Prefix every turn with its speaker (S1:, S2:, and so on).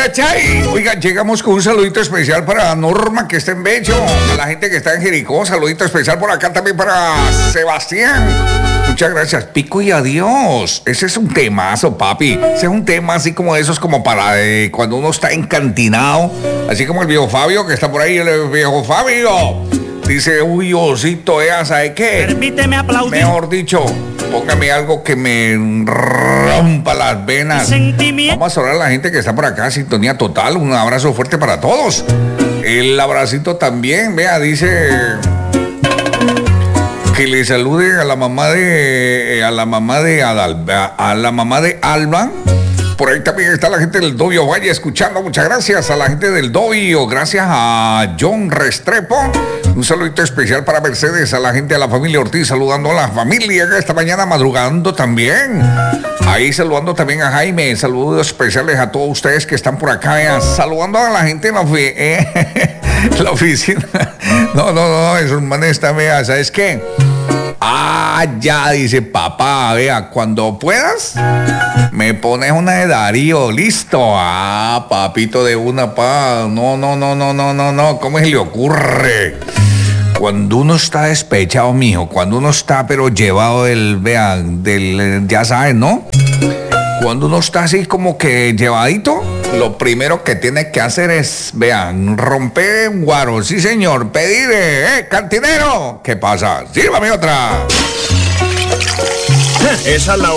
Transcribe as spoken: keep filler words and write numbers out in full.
S1: cachai. Oigan, llegamos con un saludito especial para Norma, que está en Bello. A la gente que está en Jericó, saludito especial por acá también para Sebastián. Muchas gracias. Pico y adiós. Ese es un temazo, papi. Ese es un tema así como de esos, como para eh, cuando uno está encantinado. Así como el viejo Fabio, que está por ahí, el viejo Fabio. Dice, uy, osito, ¿eh? ¿Sabe qué?
S2: Permíteme aplaudir.
S1: Mejor dicho, póngame algo que me rompa las venas. Vamos a saludar a la gente que está por acá, sintonía total. Un abrazo fuerte para todos. El abracito también, vea, dice que le salude a la mamá de a la mamá de Adalba, a la mamá de Alba. Por ahí también está la gente del Dobio Valle escuchando. Muchas gracias a la gente del Dobio. Gracias a John Restrepo. Un saludito especial para Mercedes, a la gente de la familia Ortiz, saludando a la familia esta mañana madrugando también. Ahí saludando también a Jaime. Saludos especiales a todos ustedes que están por acá. Vean, saludando a la gente en la, ofi- eh, la oficina. No, no, no, esos manes están, vea, ¿sabes qué? Ah, ya, dice papá, vea, cuando puedas, me pones una de Darío, listo. Ah, papito de una, pa. No, no, no, no, no, no, no, ¿cómo se le ocurre? Cuando uno está despechado, mijo, cuando uno está, pero llevado del, vean, del, ya saben, ¿no? Cuando uno está así como que llevadito, lo primero que tiene que hacer es, vean, romper un guaro. Sí, señor, pedir, eh, cantinero. ¿Qué pasa? Sírvame otra.
S2: Esa es la